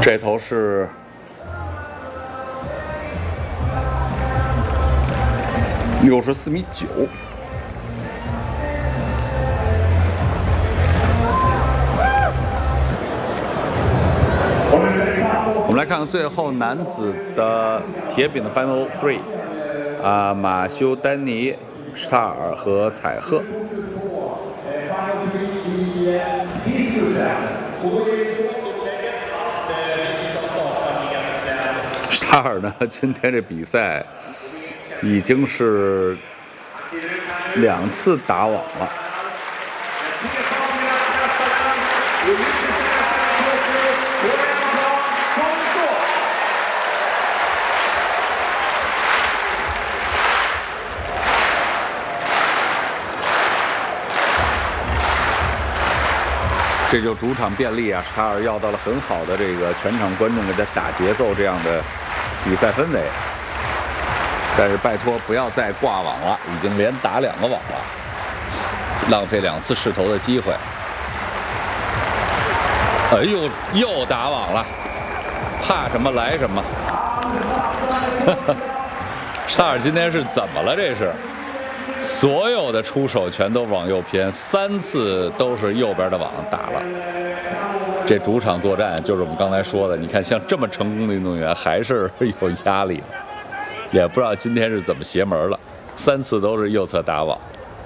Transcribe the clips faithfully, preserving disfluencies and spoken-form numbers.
这头是六十四米九。我们来看看最后男子的铁饼的 Final Three， 啊，马修、丹尼、施塔尔和采赫。施塔尔呢，今天这比赛已经是两次打网了。这就主场便利啊，施塔尔要到了很好的这个全场观众给他打节奏这样的比赛氛围。但是拜托不要再挂网了，已经连打两个网了，浪费两次试投的机会。哎呦，又打网了，怕什么来什么。施塔尔今天是怎么了？这是所有的出手全都往右偏，三次都是右边的网打了。这主场作战就是我们刚才说的，你看像这么成功的运动员还是有压力的，也不知道今天是怎么邪门了，三次都是右侧打网。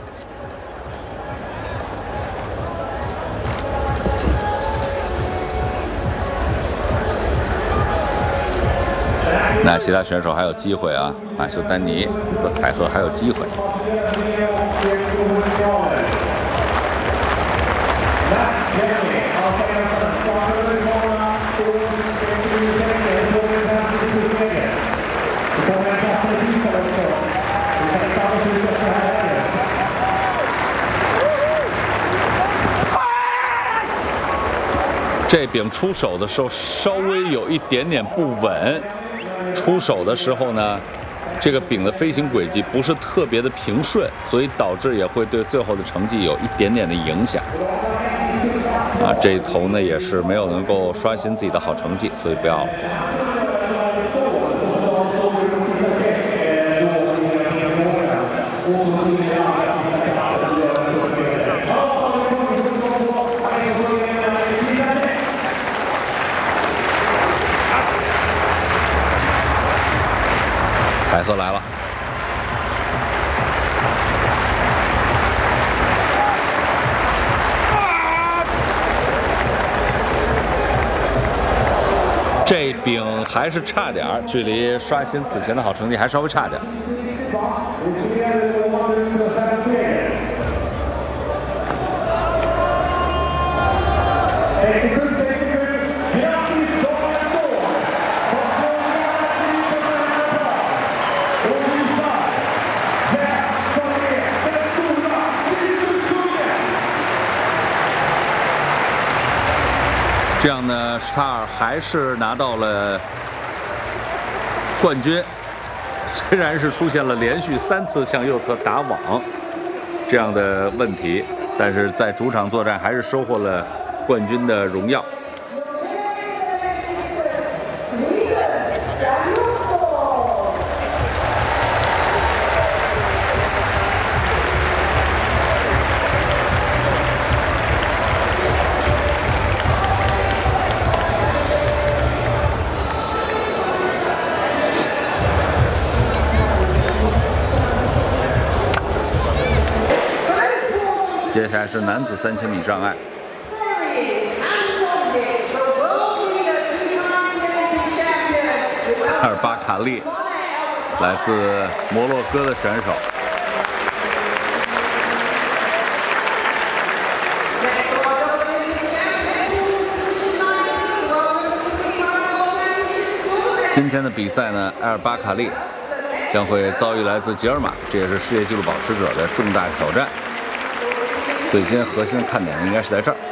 那其他选手还有机会啊，马修、丹尼和采赫还有机会。这柄出手的时候稍微有一点点不稳。出手的时候呢，这个柄的飞行轨迹不是特别的平顺，所以导致也会对最后的成绩有一点点的影响。啊，这一头呢也是没有能够刷新自己的好成绩，所以不要。采赫来了，这柄还是差点儿，距离刷新此前的好成绩还稍微差点。这样呢，施塔尔还是拿到了冠军。虽然是出现了连续三次向右侧打网这样的问题，但是在主场作战还是收获了冠军的荣耀。接下来是男子三千米障碍，阿尔巴卡利，来自摩洛哥的选手。今天的比赛呢，阿尔巴卡利将会遭遇来自吉尔马，这也是世界纪录保持者的重大挑战。所以今天核心的看点应该是在这儿。